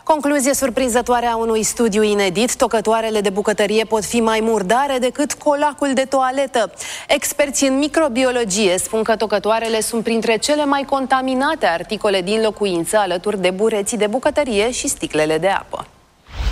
Concluzie surprinzătoare a unui studiu inedit: tocătoarele de bucătărie pot fi mai murdare decât colacul de toaletă. Experții în microbiologie spun că tocătoarele sunt printre cele mai contaminate articole din locuință, alături de bureții de bucătărie și sticlele de apă.